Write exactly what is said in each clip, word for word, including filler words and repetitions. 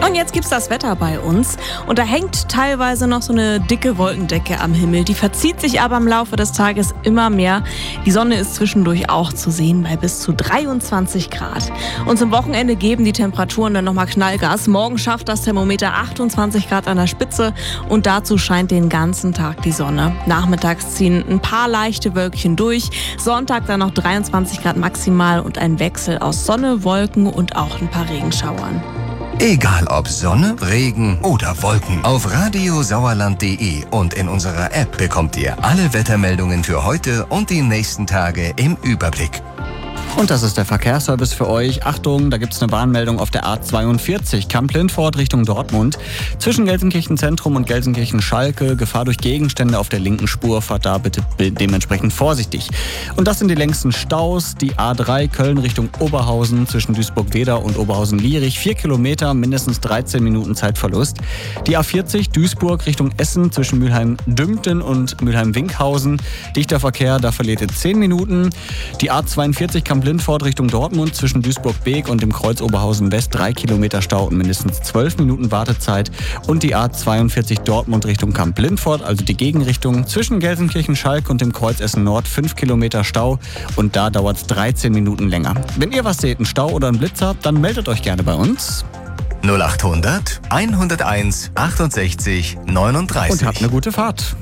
Und jetzt gibt's das Wetter bei uns. Und da hängt teilweise noch so eine dicke Wolkendecke am Himmel. Die verzieht sich aber im Laufe des Tages immer mehr. Die Sonne ist zwischendurch auch zu sehen bei bis zu dreiundzwanzig Grad. Und zum Wochenende geben die Temperaturen dann nochmal Knallgas. Morgen schafft das Thermometer achtundzwanzig Grad an der Spitze. Und dazu scheint den ganzen Tag die Sonne. Nachmittags ziehen ein paar leichte Wölkchen durch. Sonntag dann noch dreiundzwanzig Grad maximal und ein Wechsel aus Sonne, Wolken und auch ein paar Regenschauern. Egal ob Sonne, Regen oder Wolken, auf radiosauerland punkt de und in unserer App bekommt ihr alle Wettermeldungen für heute und die nächsten Tage im Überblick. Und das ist der Verkehrsservice für euch. Achtung, da gibt es eine Warnmeldung auf der A zweiundvierzig, Kamp-Lindfort Richtung Dortmund. Zwischen Gelsenkirchen Zentrum und Gelsenkirchen Schalke, Gefahr durch Gegenstände auf der linken Spur. Fahrt da bitte dementsprechend vorsichtig. Und das sind die längsten Staus. Die A drei Köln Richtung Oberhausen zwischen Duisburg-Wedau und Oberhausen-Lierich. Vier Kilometer, mindestens dreizehn Minuten Zeitverlust. Die A vierzig Duisburg Richtung Essen zwischen Mülheim-Dümpten und Mülheim-Winkhausen. Dichter Verkehr, da verliert ihr zehn Minuten. Die A zweiundvierzig Kamp-Lindfort Richtung Dortmund zwischen Duisburg-Beek und dem Kreuz Oberhausen West. Drei Kilometer Stau und mindestens zwölf Minuten Wartezeit. Und die A zweiundvierzig Dortmund Richtung Kamp-Lindfort, also die Gegenrichtung, zwischen Gelsenkirchen-Schalk und dem Kreuz Essen Nord. Fünf Kilometer Stau und da dauert es dreizehn Minuten länger. Wenn ihr was seht, einen Stau oder einen Blitz habt, dann meldet euch gerne bei uns. null achthundert, hunderteins, achtundsechzig, neununddreißig. Und habt eine gute Fahrt.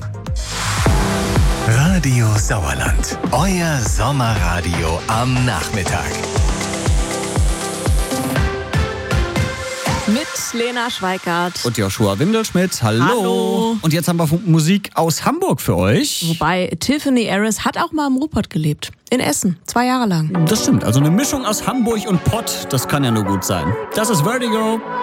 Radio Sauerland, euer Sommerradio am Nachmittag. Mit Lena Schweikart. Und Joshua Windelschmidt. Hallo. Hallo. Und jetzt haben wir Musik aus Hamburg für euch. Wobei Tiffany Harris hat auch mal im Ruhrpott gelebt. In Essen. Zwei Jahre lang. Das stimmt. Also eine Mischung aus Hamburg und Pott. Das kann ja nur gut sein. Das ist Vertigo.